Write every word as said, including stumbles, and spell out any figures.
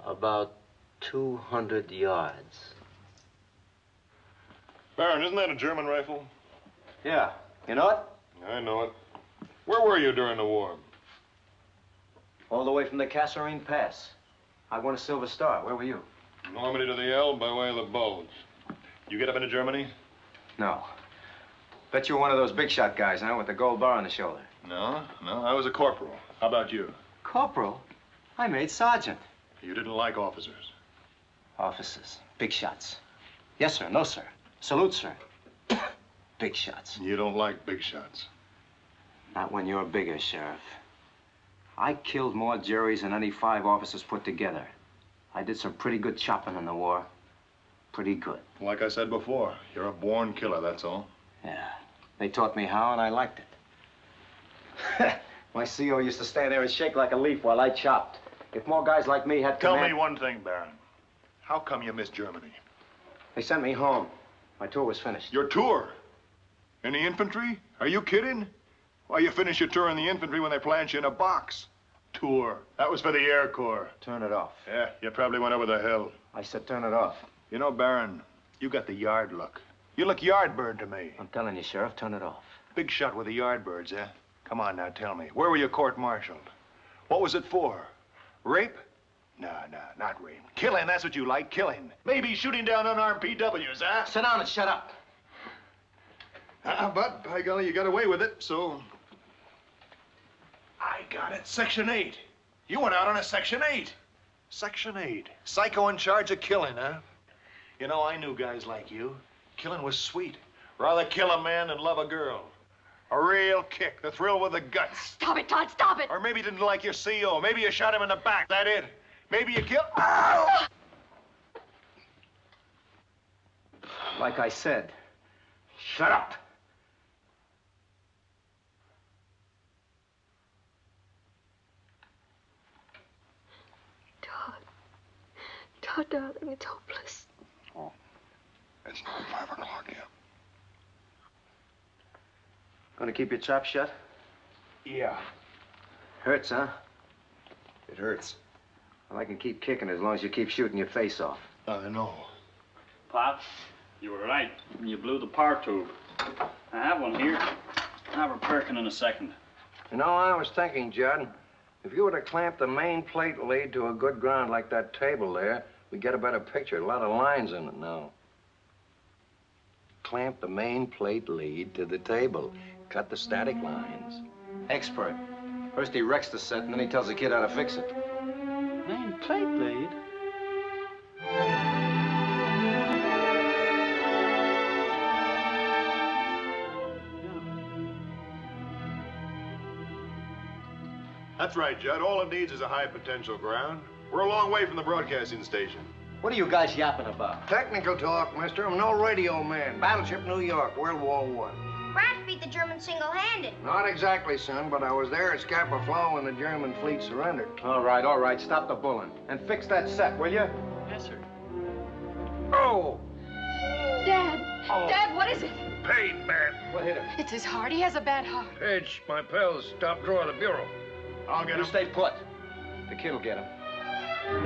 About two hundred yards. Baron, isn't that a German rifle? Yeah. You know it? I know it. Where were you during the war? All the way from the Kasserine Pass. I won a Silver Star. Where were you? Normandy to the Elbe by way of the Bulge. You get up into Germany? No. Bet you were one of those big shot guys, huh? With the gold bar on the shoulder. No, no. I was a corporal. How about you? Corporal? I made sergeant. You didn't like officers? Officers. Big shots. Yes, sir. No, sir. Salute, sir. Big shots. You don't like big shots. Not when you're bigger, Sheriff. I killed more Jerrys than any five officers put together. I did some pretty good chopping in the war. Pretty good. Like I said before, you're a born killer, that's all. Yeah. They taught me how, and I liked it. My C O used to stand there and shake like a leaf while I chopped. If more guys like me had Tell command... me one thing, Baron. How come you missed Germany? They sent me home. My tour was finished. Your tour? In the infantry? Are you kidding? Why, you finish your tour in the infantry when they plant you in a box. Tour. That was for the Air Corps. Turn it off. Yeah, you probably went over the hill. I said turn it off. You know, Baron, you got the yard look. You look yardbird to me. I'm telling you, Sheriff, turn it off. Big shot with the yardbirds, eh? Come on now, tell me. Where were you court-martialed? What was it for? Rape? No, no, not rape. Killing, that's what you like, killing. Maybe shooting down unarmed P Ws, huh? Sit down and shut up. Uh, but, by golly, you got away with it, so... I got it. Section eight. You went out on a Section eight. Section eight. Psycho in charge of killing, huh? You know, I knew guys like you. Killing was sweet. Rather kill a man than love a girl. A real kick, the thrill with the guts. Stop it, Todd, stop it! Or maybe you didn't like your C O. Maybe you shot him in the back, that it? Maybe you killed... Ow! Like I said, shut up. Todd. Todd, darling, it's hopeless. Oh, it's not five o'clock yet. Gonna keep your trap shut? Yeah. Hurts, huh? It hurts. Well, I can keep kicking as long as you keep shooting your face off. I know. Pop, you were right. You blew the power tube. I have one here. I'll have her perking in a second. You know, I was thinking, Judd, if you were to clamp the main plate lead to a good ground like that table there, we'd get a better picture. A lot of lines in it now. Clamp the main plate lead to the table. Cut the static lines. Expert. First he wrecks the set, and then he tells the kid how to fix it. Main plate lead? That's right, Judd. All it needs is a high potential ground. We're a long way from the broadcasting station. What are you guys yapping about? Technical talk, mister. I'm no radio man. Battleship New York, World War One. France beat the Germans single-handed. Not exactly, son, but I was there at Scapa Flow when the German fleet surrendered. All right, all right. Stop the bulling. And fix that set, will you? Yes, sir. Oh! Dad! Oh. Dad, what is it? Pain, man. What hit him? It's his heart. He has a bad heart. Edge, my pals, top drawer of the bureau. I'll get You him. stay put. The kid'll get him.